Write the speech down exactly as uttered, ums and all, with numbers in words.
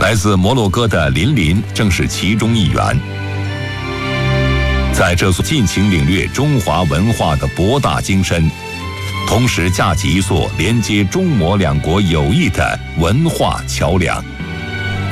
来自摩洛哥的林林正是其中一员。在这所尽情领略中华文化的博大精深，同时架起一座连接中摩两国友谊的文化桥梁。